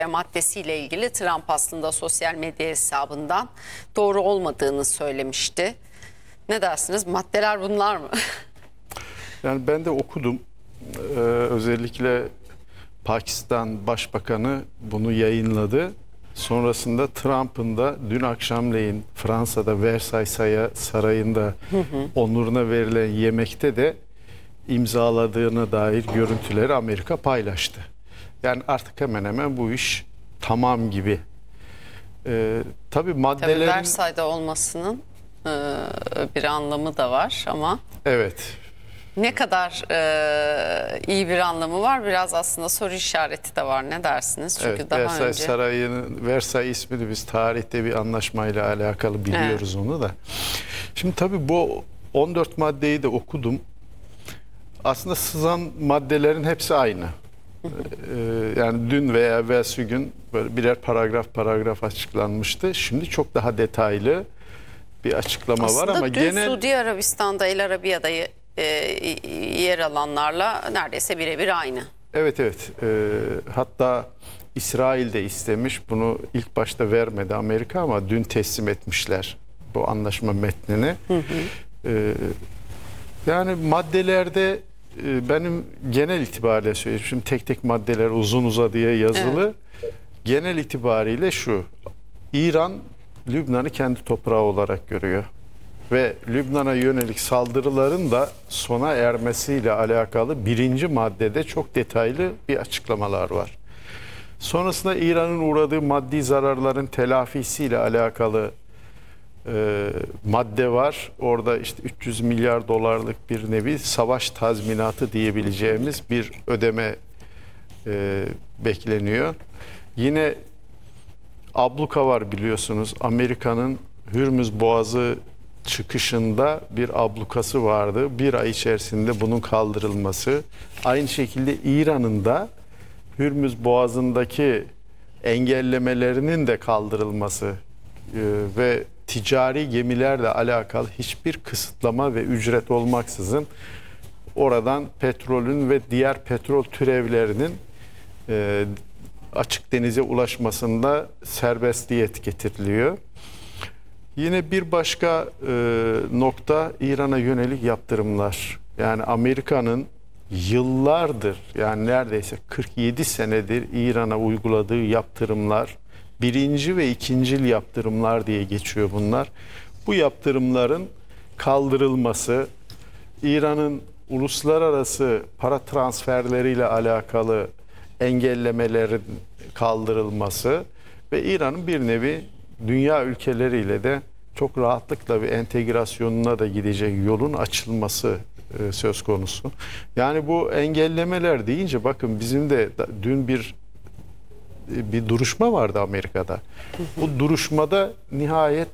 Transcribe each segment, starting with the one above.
maddesiyle ilgili Trump aslında sosyal medya hesabından doğru olmadığını söylemişti. Ne dersiniz? Maddeler bunlar mı? Yani ben de okudum. Özellikle Pakistan Başbakanı bunu yayınladı. Sonrasında Trump'ın da dün akşamleyin Fransa'da Versailles Sarayı'nda onuruna verilen yemekte de imzaladığına dair görüntüleri Amerika paylaştı. Yani artık hemen hemen bu iş tamam gibi. Tabii maddelerin... Tabii Versailles'da olmasının bir anlamı da var ama... Evet. Ne kadar iyi bir anlamı var, biraz aslında soru işareti de var. Ne dersiniz? Çünkü Evet, daha Versailles önce... Sarayı'nın Versailles ismini biz tarihte bir anlaşmayla alakalı biliyoruz, evet. Onu da. Şimdi tabii bu 14 maddeyi de okudum. Aslında sızan maddelerin hepsi aynı. Yani dün veya evvelsi gün böyle birer paragraf açıklanmıştı. Şimdi çok daha detaylı bir açıklama aslında var ama dün genel... Suudi Arabistan'da, El Arabiya'da yer alanlarla neredeyse birebir aynı. Evet. Hatta İsrail de istemiş. Bunu ilk başta vermedi Amerika ama dün teslim etmişler bu anlaşma metnini. Yani maddelerde benim genel itibariyle söyleyeyim. Şimdi tek tek maddeler uzun uzadıya yazılı. Evet. Genel itibariyle şu. İran Lübnan'ı kendi toprağı olarak görüyor. Ve Lübnan'a yönelik saldırıların da sona ermesiyle alakalı birinci maddede çok detaylı bir açıklamalar var. Sonrasında İran'ın uğradığı maddi zararların telafisiyle alakalı madde var. Orada işte 300 milyar dolarlık bir nevi savaş tazminatı diyebileceğimiz bir ödeme bekleniyor. Yine abluka var, biliyorsunuz. Amerika'nın Hürmüz Boğazı çıkışında bir ablukası vardı. Bir ay içerisinde bunun kaldırılması. Aynı şekilde İran'ın da Hürmüz Boğazı'ndaki engellemelerinin de kaldırılması ve ticari gemilerle alakalı hiçbir kısıtlama ve ücret olmaksızın oradan petrolün ve diğer petrol türevlerinin açık denize ulaşmasında serbestiyet getiriliyor. Yine bir başka nokta İran'a yönelik yaptırımlar. Yani Amerika'nın yıllardır, yani neredeyse 47 senedir İran'a uyguladığı yaptırımlar, birinci ve ikincil yaptırımlar diye geçiyor bunlar. Bu yaptırımların kaldırılması, İran'ın uluslararası para transferleriyle alakalı engellemelerin kaldırılması ve İran'ın bir nevi dünya ülkeleriyle de çok rahatlıkla bir entegrasyonuna da gidecek yolun açılması söz konusu. Yani bu engellemeler deyince bakın bizim de dün bir duruşma vardı Amerika'da. Bu duruşmada nihayet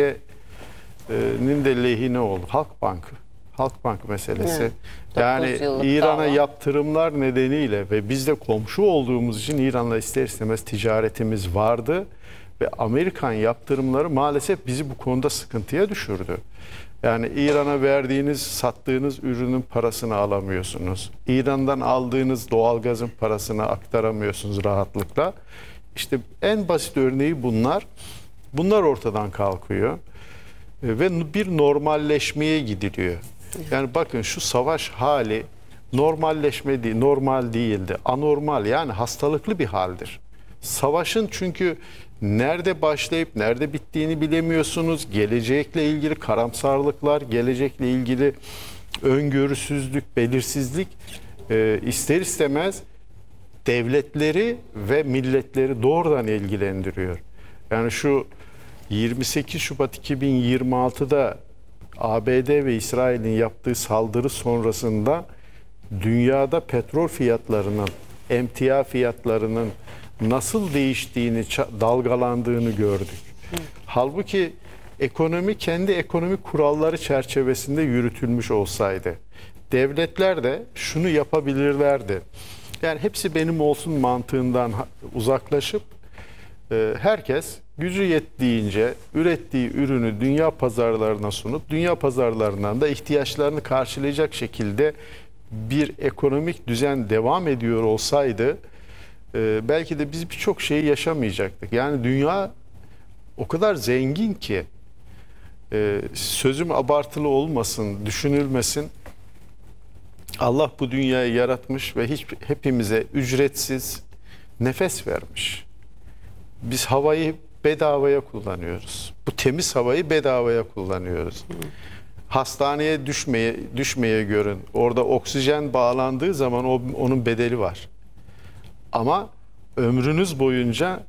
Türkiye'nin de lehine oldu. Halkbank meselesi. Evet. Yani İran'a yaptırımlar nedeniyle ve biz de komşu olduğumuz için İran'la ister istemez ticaretimiz vardı. Ve Amerikan yaptırımları maalesef bizi bu konuda sıkıntıya düşürdü. Yani İran'a verdiğiniz, sattığınız ürünün parasını alamıyorsunuz. İran'dan aldığınız doğalgazın parasını aktaramıyorsunuz rahatlıkla. İşte en basit örneği bunlar. Bunlar ortadan kalkıyor. Ve bir normalleşmeye gidiliyor. Yani bakın şu savaş hali normalleşme değil, normal değildi. Anormal, yani hastalıklı bir haldir. Savaşın çünkü nerede başlayıp nerede bittiğini bilemiyorsunuz. Gelecekle ilgili karamsarlıklar, gelecekle ilgili öngörüsüzlük, belirsizlik ister istemez devletleri ve milletleri doğrudan ilgilendiriyor. Yani şu 28 Şubat 2026'da ABD ve İsrail'in yaptığı saldırı sonrasında dünyada petrol fiyatlarının, emtia fiyatlarının nasıl değiştiğini, dalgalandığını gördük. Halbuki ekonomi kendi ekonomik kuralları çerçevesinde yürütülmüş olsaydı, devletler de şunu yapabilirlerdi. Yani hepsi benim olsun mantığından uzaklaşıp herkes gücü yettiğince ürettiği ürünü dünya pazarlarına sunup dünya pazarlarından da ihtiyaçlarını karşılayacak şekilde bir ekonomik düzen devam ediyor olsaydı belki de biz birçok şeyi yaşamayacaktık. Yani dünya o kadar zengin ki, sözüm abartılı olmasın, düşünülmesin. Allah bu dünyayı yaratmış ve hepimize ücretsiz nefes vermiş. Biz havayı bedavaya kullanıyoruz. Bu temiz havayı bedavaya kullanıyoruz. Hastaneye düşmeye görün. Orada oksijen bağlandığı zaman onun bedeli var. Ama ömrünüz boyunca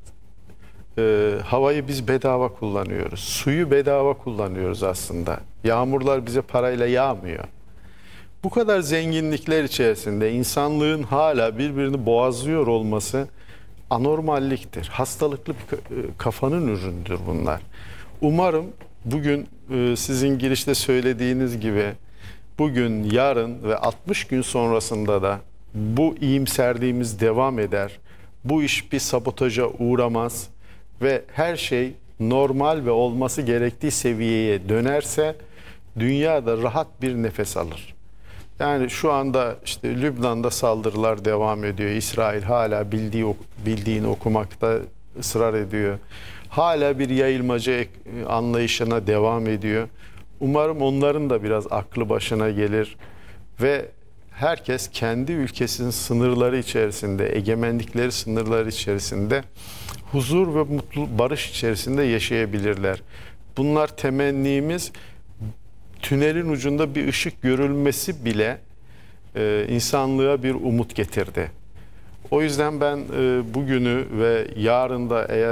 havayı biz bedava kullanıyoruz. Suyu bedava kullanıyoruz aslında. Yağmurlar bize parayla yağmıyor. Bu kadar zenginlikler içerisinde insanlığın hala birbirini boğazlıyor olması anormalliktir. Hastalıklı bir kafanın ürünüdür bunlar. Umarım bugün sizin girişte söylediğiniz gibi bugün, yarın ve 60 gün sonrasında da bu iyimserliğimiz devam eder. Bu iş bir sabotaja uğramaz ve her şey normal ve olması gerektiği seviyeye dönerse dünya da rahat bir nefes alır. Yani şu anda işte Lübnan'da saldırılar devam ediyor. İsrail hala bildiğini okumakta ısrar ediyor. Hala bir yayılmacı anlayışına devam ediyor. Umarım onların da biraz aklı başına gelir ve herkes kendi ülkesinin sınırları içerisinde, egemenlikleri sınırları içerisinde huzur ve barış içerisinde yaşayabilirler. Bunlar temennimiz. Tünelin ucunda bir ışık görülmesi bile insanlığa bir umut getirdi. O yüzden ben bugünü ve yarın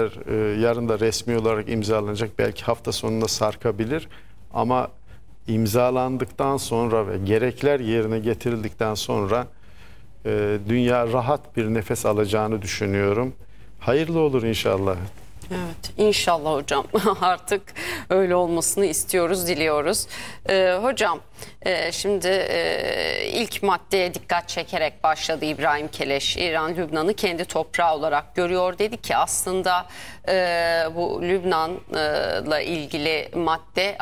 da resmi olarak imzalanacak, belki hafta sonunda sarkabilir ama imzalandıktan sonra ve gerekler yerine getirildikten sonra dünya rahat bir nefes alacağını düşünüyorum. Hayırlı olur inşallah. Evet, inşallah hocam. Artık öyle olmasını istiyoruz, diliyoruz. Hocam, şimdi ilk maddeye dikkat çekerek başladı İbrahim Keleş. İran, Lübnan'ı kendi toprağı olarak görüyor dedi ki aslında bu Lübnan'la ilgili madde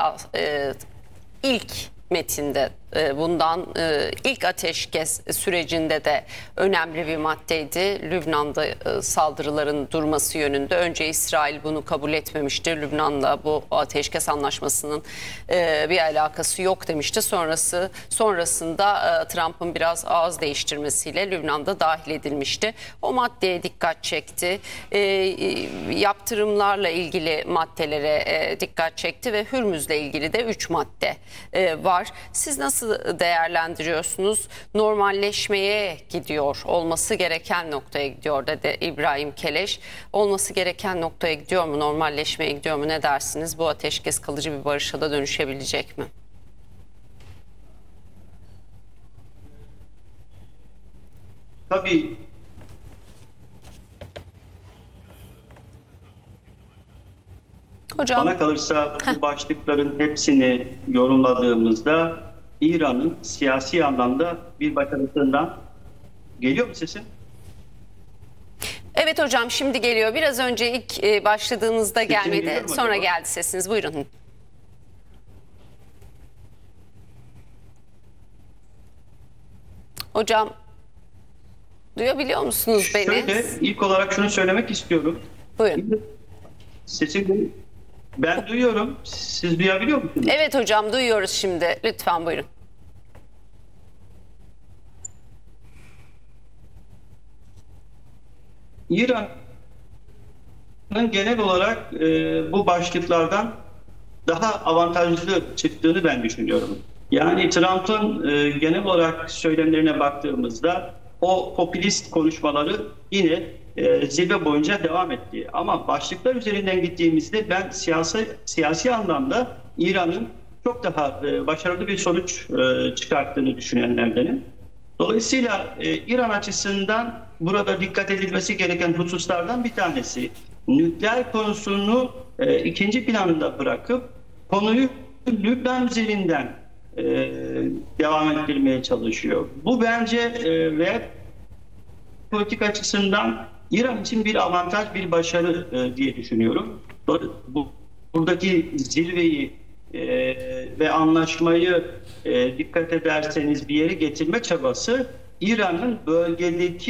ilk metinde bundan ilk ateşkes sürecinde de önemli bir maddeydi. Lübnan'da saldırıların durması yönünde. Önce İsrail bunu kabul etmemişti. Lübnan'la bu ateşkes anlaşmasının bir alakası yok demişti. Sonrasında Trump'ın biraz ağız değiştirmesiyle Lübnan'da dahil edilmişti. O maddeye dikkat çekti. Yaptırımlarla ilgili maddelere dikkat çekti ve Hürmüz'le ilgili de 3 madde var. Siz nasıl değerlendiriyorsunuz? Normalleşmeye gidiyor, olması gereken noktaya gidiyor dedi İbrahim Keleş. Olması gereken noktaya gidiyor mu? Normalleşmeye gidiyor mu? Ne dersiniz? Bu ateşkes kalıcı bir barışa da dönüşebilecek mi? Tabii Hocam, bana kalırsa bu başlıkların hepsini yorumladığımızda İran'ın siyasi anlamda bir başarısından geliyor mu sesin? evet hocam, şimdi geliyor. Biraz önce ilk başladığınızda gelmedi. Sonra geldi sesiniz. Buyurun. Hocam, duyabiliyor musunuz beni? Şöyle, ilk olarak şunu söylemek istiyorum. Buyurun. Sesimi ben duyuyorum. Siz duyabiliyor musunuz? Evet hocam, duyuyoruz şimdi. Lütfen buyurun. İran'ın genel olarak bu başlıklardan daha avantajlı çıktığını ben düşünüyorum. Yani Trump'ın genel olarak söylemlerine baktığımızda o popülist konuşmaları yine zirve boyunca devam etti. Ama başlıklar üzerinden gittiğimizde ben siyasi anlamda İran'ın çok daha başarılı bir sonuç çıkarttığını düşünenlerdenim. Dolayısıyla İran açısından burada dikkat edilmesi gereken hususlardan bir tanesi, nükleer konusunu ikinci planında bırakıp konuyu Lübnan üzerinden devam ettirmeye çalışıyor. Bu bence ve politik açısından İran için bir avantaj, bir başarı diye düşünüyorum. Buradaki zirveyi ve anlaşmayı dikkat ederseniz bir yere getirme çabası İran'ın bölgedeki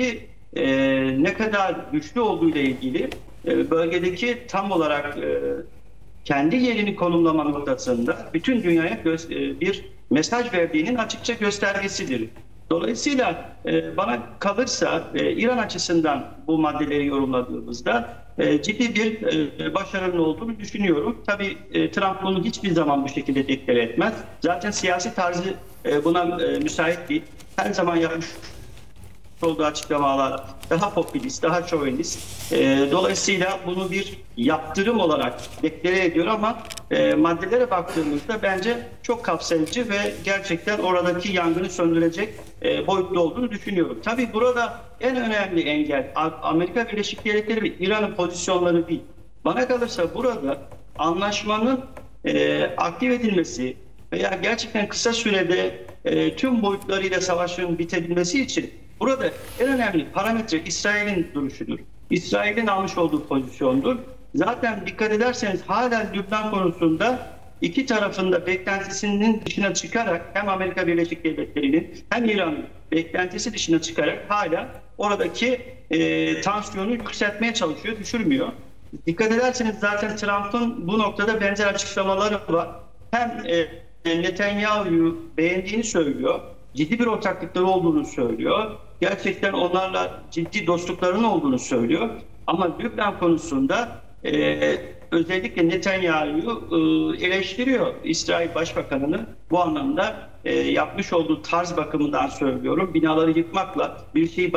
ne kadar güçlü olduğu ile ilgili bölgedeki tam olarak kendi yerini konumlama noktasında bütün dünyaya bir mesaj verdiğinin açıkça göstergesidir. Dolayısıyla bana kalırsa İran açısından bu maddeleri yorumladığımızda ciddi bir başarının olduğunu düşünüyorum. Tabii Trump bunu hiçbir zaman bu şekilde deklare etmez. Zaten siyasi tarzı buna müsait değil. Her zaman yapmış olduğu açıklamalar daha popülist, daha şovenist. Dolayısıyla bunu bir yaptırım olarak deklare ediyor ama maddelere baktığımızda bence çok kapsayıcı ve gerçekten oradaki yangını söndürecek boyutlu olduğunu düşünüyorum. Tabii burada en önemli engel Amerika Birleşik Devletleri ve İran'ın pozisyonları değil. Bana kalırsa burada anlaşmanın aktif edilmesi veya gerçekten kısa sürede tüm boyutlarıyla savaşın bitebilmesi için burada en önemli parametre İsrail'in duruşudur. İsrail'in almış olduğu pozisyondur. Zaten dikkat ederseniz hala Lübnan konusunda iki tarafında beklentisinin dışına çıkarak hem Amerika Birleşik Devletleri'nin hem İran'ın beklentisi dışına çıkarak hala oradaki tansiyonu yükseltmeye çalışıyor, düşürmüyor. Dikkat ederseniz zaten Trump'ın bu noktada benzer açıklamaları var. Hem Netanyahu'yu beğendiğini söylüyor, ciddi bir ortaklıkları olduğunu söylüyor. Gerçekten onlarla ciddi dostluklarının olduğunu söylüyor. Ama Lübnan konusunda özellikle Netanyahu'yu eleştiriyor. İsrail Başbakanı'nın bu anlamda yapmış olduğu tarz bakımından söylüyorum. Binaları yıkmakla bir şeyi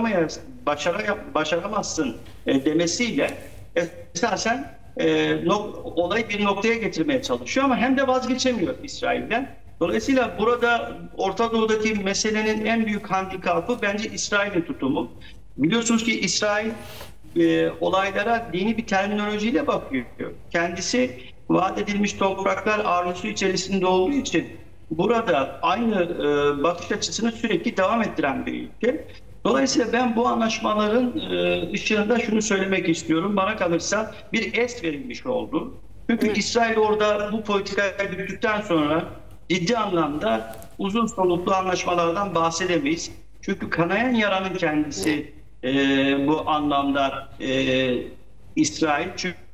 başaramazsın demesiyle esasen olayı bir noktaya getirmeye çalışıyor ama hem de vazgeçemiyor İsrail'den. Dolayısıyla burada Orta Doğu'daki meselenin en büyük handikapı bence İsrail'in tutumu. Biliyorsunuz ki İsrail olaylara dini bir terminolojiyle bakıyor. Kendisi vaat edilmiş topraklar arzusu içerisinde olduğu için burada aynı bakış açısını sürekli devam ettiren bir ülke. Dolayısıyla ben bu anlaşmaların ışığında şunu söylemek istiyorum. Bana kalırsa bir es verilmiş oldu. Çünkü İsrail orada bu politikayı güttükten sonra ciddi anlamda uzun soluklu anlaşmalardan bahsedemeyiz. Çünkü kanayan yaranın kendisi bu anlamda İsrail.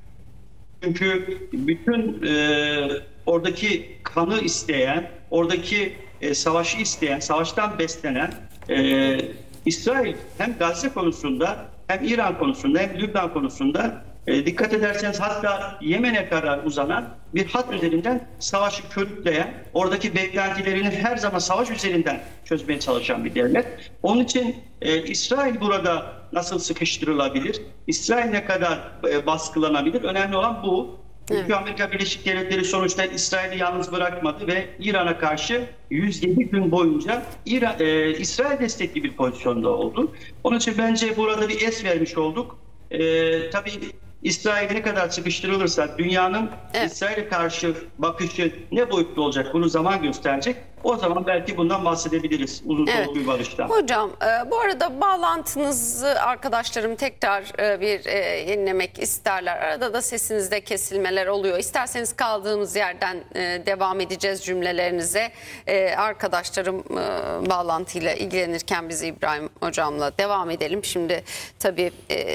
Çünkü bütün oradaki kanı isteyen, oradaki savaşı isteyen, savaştan beslenen İsrail hem Gazze konusunda hem İran konusunda hem Lübnan konusunda dikkat ederseniz hatta Yemen'e kadar uzanan bir hat üzerinden savaşı körükleyen, oradaki beklentilerini her zaman savaş üzerinden çözmeye çalışan bir devlet. Onun için İsrail burada nasıl sıkıştırılabilir? İsrail ne kadar baskılanabilir? Önemli olan bu. Çünkü Amerika Birleşik Devletleri sonuçta İsrail'i yalnız bırakmadı ve İran'a karşı 107 gün boyunca İsrail destekli bir pozisyonda oldu. Onun için bence burada bir es vermiş olduk. Tabii İsrail ne kadar sıkıştırılırsa dünyanın İsrail'e karşı bakışı ne boyutlu olacak bunu zaman gösterecek. O zaman belki bundan bahsedebiliriz uzun soluklu bir barıştan. Hocam bu arada bağlantınızı arkadaşlarım tekrar bir yenilemek isterler. Arada da sesinizde kesilmeler oluyor. İsterseniz kaldığımız yerden devam edeceğiz cümlelerinize. Arkadaşlarım bağlantıyla ilgilenirken biz İbrahim Hocam'la devam edelim. Şimdi tabii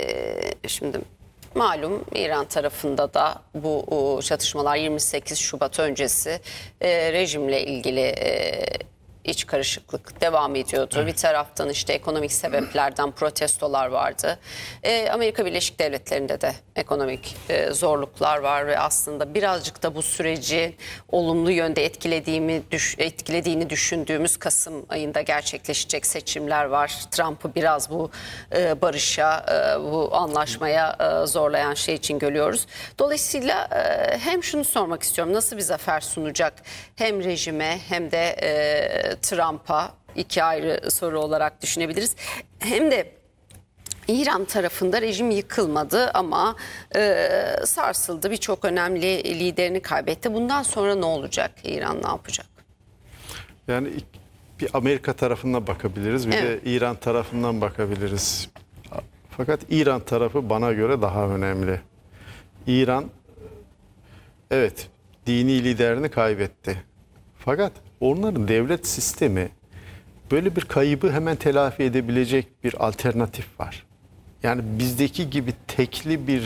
malum İran tarafında da bu çatışmalar 28 Şubat öncesi rejimle ilgili iç karışıklık devam ediyordu. Evet. Bir taraftan işte ekonomik sebeplerden protestolar vardı. Amerika Birleşik Devletleri'nde de ekonomik zorluklar var ve aslında birazcık da bu süreci olumlu yönde etkilediğini düşündüğümüz Kasım ayında gerçekleşecek seçimler var. Trump'ı biraz bu barışa, bu anlaşmaya zorlayan şey için görüyoruz. Dolayısıyla hem şunu sormak istiyorum. Nasıl bir zafer sunacak hem rejime hem de Trump'a, iki ayrı soru olarak düşünebiliriz. Hem de İran tarafında rejim yıkılmadı ama sarsıldı. Birçok önemli liderini kaybetti. Bundan sonra ne olacak? İran ne yapacak? Yani bir Amerika tarafından bakabiliriz, bir de İran tarafından bakabiliriz. Fakat İran tarafı bana göre daha önemli. İran, evet, dini liderini kaybetti. Fakat onların devlet sistemi böyle bir kaybı hemen telafi edebilecek bir alternatif var. Yani bizdeki gibi tekli bir